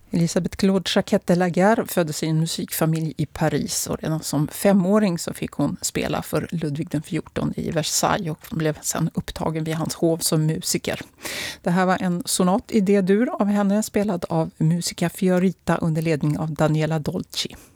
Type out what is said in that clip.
Elisabeth Claude Jacquette de Laguerre föddes i en musikfamilj i Paris och redan som 5-åring så fick hon spela för Ludvig XIV i Versailles och blev sedan upptagen vid hans hov som musiker. Det här var en sonat i D-dur av henne spelad av Musica Fiorita under ledning av Daniela Dolci.